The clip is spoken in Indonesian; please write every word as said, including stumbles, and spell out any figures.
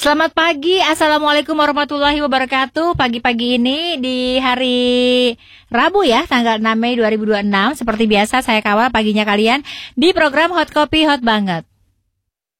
Selamat pagi, Assalamualaikum warahmatullahi wabarakatuh. Pagi-pagi ini di hari Rabu ya, tanggal enam Mei dua ribu dua puluh enam. Seperti biasa saya kawal paginya kalian di program Hot Kopi Hot Banget.